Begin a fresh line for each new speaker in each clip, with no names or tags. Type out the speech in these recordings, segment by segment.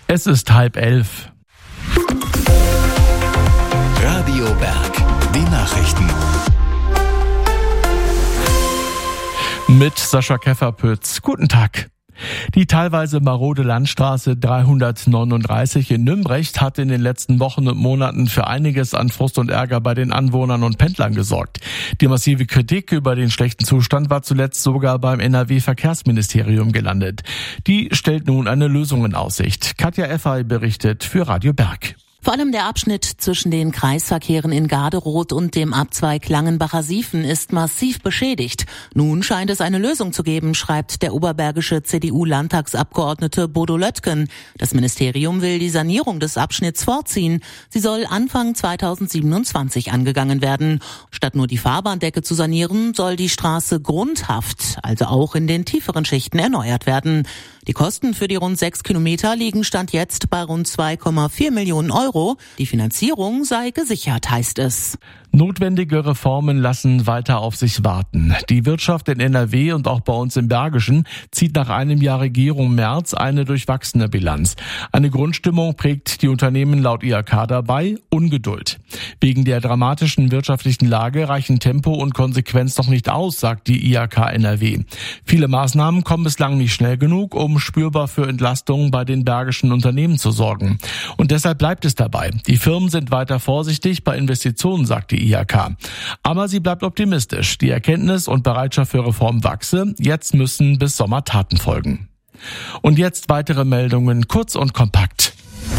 Es ist 10:30.
Radio Berg, die Nachrichten.
Mit Sascha Käferpütz. Guten Tag. Die teilweise marode Landstraße 339 in Nümbrecht hat in den letzten Wochen und Monaten für einiges an Frust und Ärger bei den Anwohnern und Pendlern gesorgt. Die massive Kritik über den schlechten Zustand war zuletzt sogar beim NRW-Verkehrsministerium gelandet. Die stellt nun eine Lösung in Aussicht. Katja Effay berichtet für Radio Berg.
Vor allem der Abschnitt zwischen den Kreisverkehren in Garderoth und dem Abzweig Langenbacher Siefen ist massiv beschädigt. Nun scheint es eine Lösung zu geben, schreibt der oberbergische CDU-Landtagsabgeordnete Bodo Löttgen. Das Ministerium will die Sanierung des Abschnitts vorziehen. Sie soll Anfang 2027 angegangen werden. Statt nur die Fahrbahndecke zu sanieren, soll die Straße grundhaft, also auch in den tieferen Schichten, erneuert werden. Die Kosten für die rund 6 Kilometer liegen Stand jetzt bei rund 2,4 Millionen Euro. Die Finanzierung sei gesichert, heißt es.
Notwendige Reformen lassen weiter auf sich warten. Die Wirtschaft in NRW und auch bei uns im Bergischen zieht nach einem Jahr Regierung Merz eine durchwachsene Bilanz. Eine Grundstimmung prägt die Unternehmen laut IHK dabei: Ungeduld. Wegen der dramatischen wirtschaftlichen Lage reichen Tempo und Konsequenz noch nicht aus, sagt die IHK NRW. Viele Maßnahmen kommen bislang nicht schnell genug, um spürbar für Entlastungen bei den bergischen Unternehmen zu sorgen. Und deshalb bleibt es dabei. Die Firmen sind weiter vorsichtig bei Investitionen, sagt die IHK. Aber sie bleibt optimistisch. Die Erkenntnis und Bereitschaft für Reform wachse. Jetzt müssen bis Sommer Taten folgen. Und jetzt weitere Meldungen, kurz und kompakt.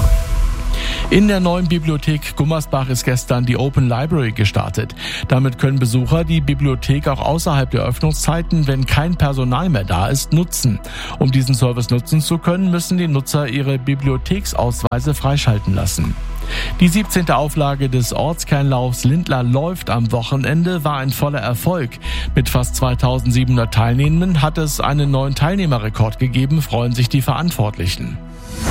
In der neuen Bibliothek Gummersbach ist gestern die Open Library gestartet. Damit können Besucher die Bibliothek auch außerhalb der Öffnungszeiten, wenn kein Personal mehr da ist, nutzen. Um diesen Service nutzen zu können, müssen die Nutzer ihre Bibliotheksausweise freischalten lassen. Die 17. Auflage des Ortskernlaufs Lindlar läuft am Wochenende war ein voller Erfolg. Mit fast 2700 Teilnehmenden hat es einen neuen Teilnehmerrekord gegeben, freuen sich die Verantwortlichen.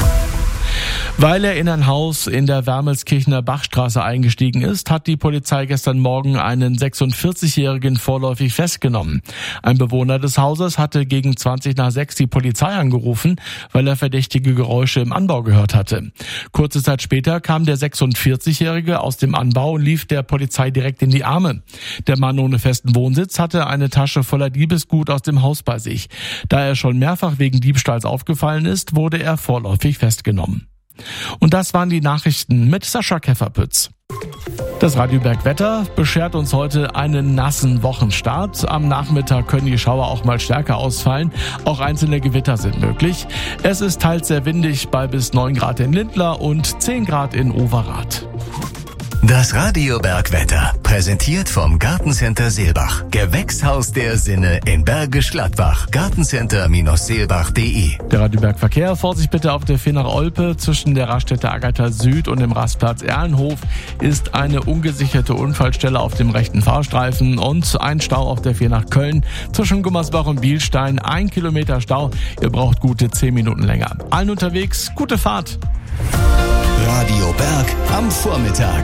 Weil er in ein Haus in der Wermelskirchener Bachstraße eingestiegen ist, hat die Polizei gestern Morgen einen 46-Jährigen vorläufig festgenommen. Ein Bewohner des Hauses hatte gegen 5:20 die Polizei angerufen, weil er verdächtige Geräusche im Anbau gehört hatte. Kurze Zeit später kam der 46-Jährige aus dem Anbau und lief der Polizei direkt in die Arme. Der Mann ohne festen Wohnsitz hatte eine Tasche voller Diebesgut aus dem Haus bei sich. Da er schon mehrfach wegen Diebstahls aufgefallen ist, wurde er vorläufig festgenommen. Und das waren die Nachrichten mit Sascha Käferpütz. Das Radio Berg Wetter beschert uns heute einen nassen Wochenstart. Am Nachmittag können die Schauer auch mal stärker ausfallen. Auch einzelne Gewitter sind möglich. Es ist teils sehr windig bei bis 9 Grad in Lindlar und 10 Grad in Overath.
Das Radio Berg Wetter, präsentiert vom Gartencenter Seelbach. Gewächshaus der Sinne in Bergisch Gladbach. Gartencenter-seelbach.de.
Der Radio Berg Verkehr, Vorsicht bitte auf der Vierach-Olpe. Zwischen der Raststätte Agatha Süd und dem Rastplatz Erlenhof ist eine ungesicherte Unfallstelle auf dem rechten Fahrstreifen und ein Stau auf der Vierach Köln. Zwischen Gummersbach und Bielstein 1 Kilometer Stau. Ihr braucht gute 10 Minuten länger. Allen unterwegs, gute Fahrt.
Radio Berg am Vormittag.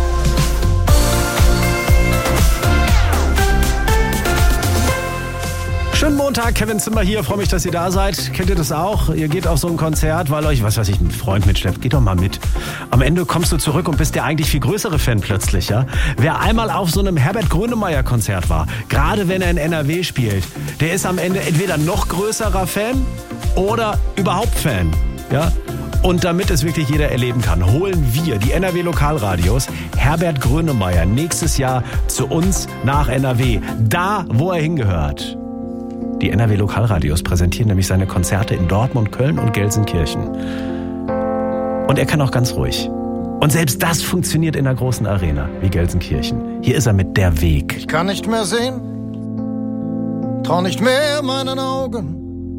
Schönen Montag, Kevin Zimmer hier, freue mich, dass ihr da seid. Kennt ihr das auch? Ihr geht auf so ein Konzert, weil euch, was weiß ich, ein Freund mitschleppt. Geht doch mal mit. Am Ende kommst du zurück und bist der eigentlich viel größere Fan plötzlich, ja? Wer einmal auf so einem Herbert Grönemeyer-Konzert war, gerade wenn er in NRW spielt, der ist am Ende entweder noch größerer Fan oder überhaupt Fan, ja? Und damit es wirklich jeder erleben kann, holen wir, die NRW-Lokalradios, Herbert Grönemeyer nächstes Jahr zu uns nach NRW. Da, wo er hingehört. Die NRW-Lokalradios präsentieren nämlich seine Konzerte in Dortmund, Köln und Gelsenkirchen. Und er kann auch ganz ruhig. Und selbst das funktioniert in einer großen Arena wie Gelsenkirchen. Hier ist er mit Der Weg.
Ich kann nicht mehr sehen, trau nicht mehr meinen Augen,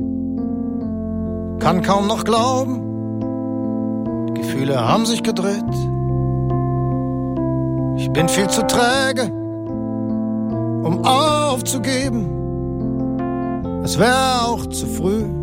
kann kaum noch glauben, die Gefühle haben sich gedreht. Ich bin viel zu träge, um aufzugeben. Es wäre auch zu früh.